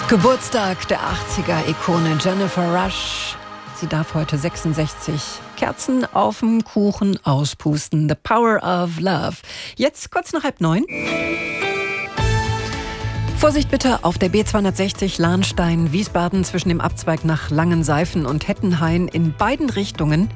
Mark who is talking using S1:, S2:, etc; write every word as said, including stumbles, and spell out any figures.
S1: Geburtstag der achtziger-Ikone Jennifer Rush. Sie darf heute sechsundsechzig Kerzen auf dem Kuchen auspusten. The Power of Love. Jetzt kurz nach halb neun. Vorsicht bitte auf der B zweihundertsechzig Lahnstein-Wiesbaden zwischen dem Abzweig nach Langenseifen und Hettenhain in beiden Richtungen